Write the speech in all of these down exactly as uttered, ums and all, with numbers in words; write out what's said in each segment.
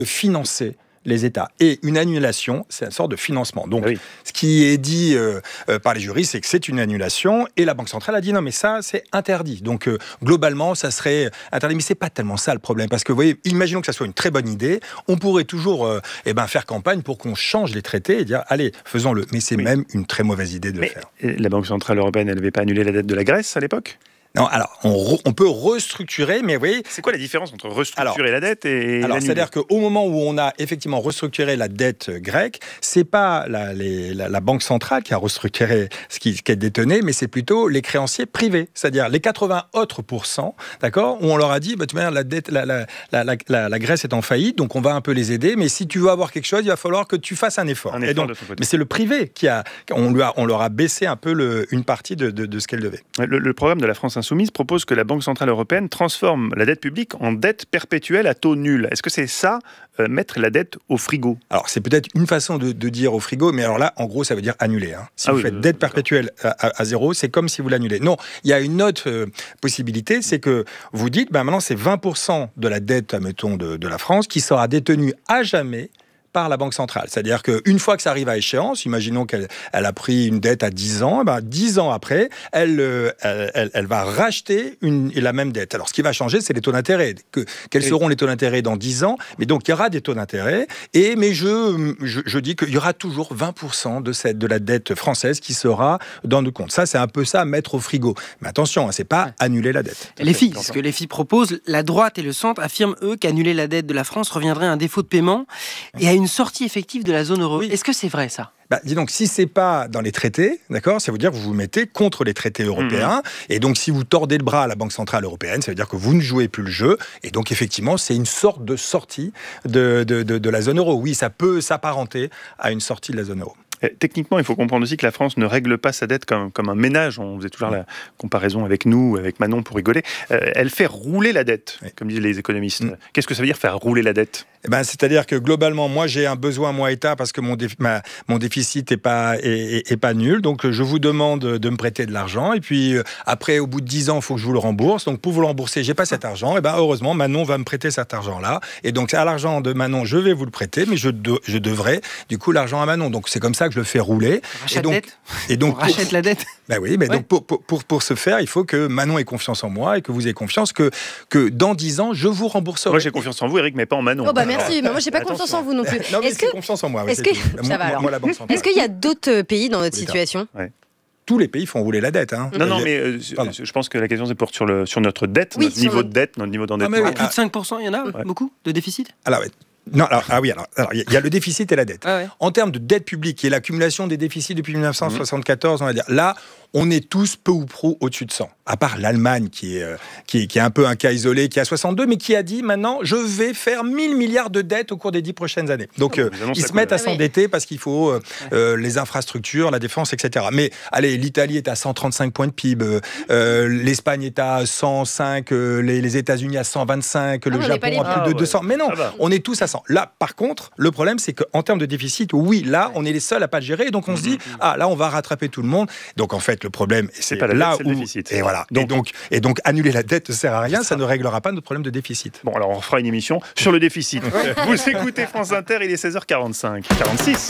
financer les États. Et une annulation, c'est une sorte de financement. Donc, oui. ce qui est dit euh, euh, par les juristes, c'est que c'est une annulation. Et la Banque centrale a dit non, mais ça, c'est interdit. Donc, euh, globalement, ça serait interdit. Mais c'est pas tellement ça le problème. Parce que, vous voyez, imaginons que ça soit une très bonne idée. On pourrait toujours euh, eh ben, faire campagne pour qu'on change les traités et dire, allez, faisons-le. Mais c'est oui. même une très mauvaise idée de mais le faire. La Banque centrale européenne, elle n'avait pas annulé la dette de la Grèce à l'époque ? Non, alors, on, re, on peut restructurer, mais oui. C'est quoi la différence entre restructurer alors, la dette et alors, l'annuler ? C'est-à-dire qu'au moment où on a effectivement restructuré la dette grecque, c'est pas la, les, la, la Banque centrale qui a restructuré ce qui, ce qui est détenu, mais c'est plutôt les créanciers privés, c'est-à-dire les quatre-vingts autres pourcents, d'accord, où on leur a dit, bah, tu vois, la, dette, la, la, la, la, la, la Grèce est en faillite, donc on va un peu les aider, mais si tu veux avoir quelque chose, il va falloir que tu fasses un effort. Un effort et donc, de ton côté. Mais c'est le privé qui a, on, lui a, on leur a baissé un peu le, une partie de, de, de ce qu'elle devait. Le, le programme de la France Insoumise propose que la Banque centrale européenne transforme la dette publique en dette perpétuelle à taux nul. Est-ce que c'est ça, euh, mettre la dette au frigo ? Alors, c'est peut-être une façon de, de dire au frigo, mais alors là, en gros, ça veut dire annuler. Hein. Si ah vous oui, faites euh, dette perpétuelle à, à, à zéro, c'est comme si vous l'annulez. Non, il y a une autre euh, possibilité, c'est que vous dites, ben maintenant, c'est vingt pour cent de la dette, admettons, de, de la France qui sera détenue à jamais par la Banque centrale. C'est-à-dire qu'une fois que ça arrive à échéance, imaginons qu'elle elle a pris une dette à dix ans, ben dix ans après, elle, euh, elle, elle va racheter une, la même dette. Alors, ce qui va changer, c'est les taux d'intérêt. Que, quels oui. seront les taux d'intérêt dans dix ans ? Mais donc, il y aura des taux d'intérêt. Et, mais je, je, je dis qu'il y aura toujours vingt pour cent de, cette, de la dette française qui sera dans nos comptes. Ça, c'est un peu ça, mettre au frigo. Mais attention, hein, c'est pas ouais. annuler la dette. Les filles, ce que les filles proposent, la droite et le centre affirment, eux, qu'annuler la dette de la France reviendrait à un défaut de paiement et à une sortie effective de la zone euro. Oui. Est-ce que c'est vrai, ça ? Bah, dis donc, si c'est pas dans les traités, d'accord, ça veut dire que vous vous mettez contre les traités européens. Mmh. Et donc, si vous tordez le bras à la Banque centrale européenne, ça veut dire que vous ne jouez plus le jeu. Et donc, effectivement, c'est une sorte de sortie de, de, de, de la zone euro. Oui, ça peut s'apparenter à une sortie de la zone euro. Techniquement, il faut comprendre aussi que la France ne règle pas sa dette comme, comme un ménage. On faisait toujours la comparaison avec nous, avec Manon pour rigoler. Euh, elle fait rouler la dette, oui. comme disent les économistes. Mmh. Qu'est-ce que ça veut dire faire rouler la dette ? Eh ben, c'est-à-dire que globalement, moi j'ai un besoin, moi État, parce que mon, déf- ma, mon déficit n'est pas, est, est, est pas nul. Donc je vous demande de me prêter de l'argent. Et puis euh, après, au bout de dix ans, il faut que je vous le rembourse. Donc pour vous le rembourser, j'ai pas cet argent. Et ben heureusement, Manon va me prêter cet argent-là. Et donc à l'argent de Manon, je vais vous le prêter, mais je, de, je devrais du coup l'argent à Manon. Donc c'est comme ça que je le fais rouler. On rachète, et donc, dette. Et donc, On rachète pour, la dette. Ben oui, mais ouais. donc pour, pour, pour, pour ce faire, il faut que Manon ait confiance en moi et que vous ayez confiance que, que dans dix ans, je vous rembourserai. Moi j'ai confiance en vous, Eric, mais pas en Manon. Oh bah merci, mais moi j'ai pas confiance en vous non plus. Non, mais est-ce j'ai que... confiance en moi. Est-ce ouais, que... moi, va, moi, moi, la Banque centrale. Est-ce qu'il y a d'autres pays dans notre situation ? ouais. Tous les pays font rouler la dette. Hein. Non, non, mais euh, je pense que la question c'est porte sur, le, sur notre dette, oui, notre niveau le... de dette, notre niveau d'endettement. Ah, mais oui, plus de cinq pour cent, il y en a ouais. beaucoup de déficit ? Alors, ouais. Non, alors, ah oui, alors, alors il y a le déficit et la dette. Ah ouais. En termes de dette publique, qui est l'accumulation des déficits depuis dix-neuf cent soixante-quatorze, mmh. on va dire, là, on est tous peu ou prou au-dessus de cent. À part l'Allemagne, qui est, euh, qui, est, qui est un peu un cas isolé, qui a soixante-deux, mais qui a dit, maintenant, je vais faire mille milliards de dettes au cours des dix prochaines années. Donc, oh, euh, ils se mettent à s'endetter parce qu'il faut euh, euh, les infrastructures, la défense, et cetera. Mais, allez, l'Italie est à cent trente-cinq points de P I B, euh, l'Espagne est à cent cinq, euh, les, les États-Unis à cent vingt-cinq, ah, le Japon à plus ah, de ouais. deux cents. Mais non, on est tous à cent. Là, par contre, le problème, c'est qu'en termes de déficit, oui, là, on est les seuls à pas le gérer. Donc, on mmh, se dit, mmh. ah, là, on va rattraper tout le monde. Donc, en fait, le problème, c'est, c'est pas la là dette, c'est où... le déficit. Et voilà. Donc, et, donc, et donc, annuler la dette ne sert à rien. Ça ne réglera pas notre problème de déficit. Bon, alors, on fera une émission sur le déficit. Vous écoutez France Inter, il est seize heures quarante-cinq. quarante-six.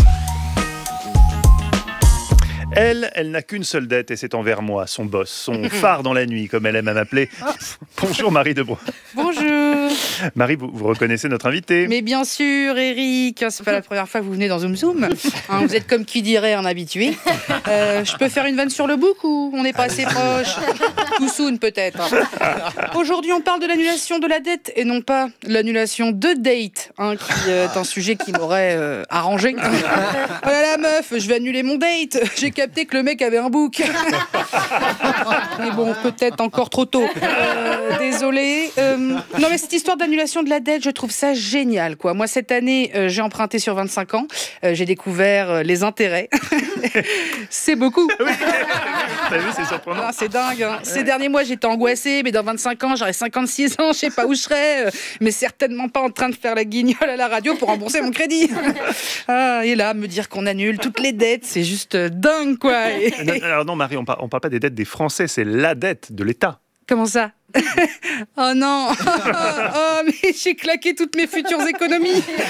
Elle, elle n'a qu'une seule dette et c'est envers moi, son boss, son phare dans la nuit, comme elle aime à m'appeler. Bonjour Marie Debroux. Bonjour. Marie, vous, vous reconnaissez notre invité ? Mais bien sûr, Eric, c'est pas la première fois que vous venez dans Zoom Zoom. Hein, vous êtes comme qui dirait un habitué. Euh, je peux faire une vanne sur le bouc ou on n'est pas assez proche ? Too soon peut-être. Aujourd'hui, on parle de l'annulation de la dette et non pas l'annulation de date, hein, qui est un sujet qui m'aurait euh, arrangé. Oh là là, meuf, je vais annuler mon date. J'ai capté que le mec avait un bouc. Mais bon, peut-être encore trop tôt. Euh, désolée. Euh, non, mais cette histoire d'annulation de la dette, je trouve ça génial, quoi. Moi, cette année, euh, j'ai emprunté sur vingt-cinq ans. Euh, j'ai découvert euh, les intérêts. C'est beaucoup. Oui. T'as vu, c'est surprenant. Ah, c'est dingue. Hein. Ces derniers mois, j'étais angoissée, mais dans vingt-cinq ans, j'aurai cinquante-six ans, je sais pas où je serai, euh, mais certainement pas en train de faire la guignole à la radio pour rembourser mon crédit. Ah, et là, me dire qu'on annule toutes les dettes, c'est juste dingue, quoi. Et... Non, alors non, Marie, on parle, on parle pas des dettes des Français, c'est la dette de l'État. Comment ça? Oh non. Oh, mais j'ai claqué toutes mes futures économies.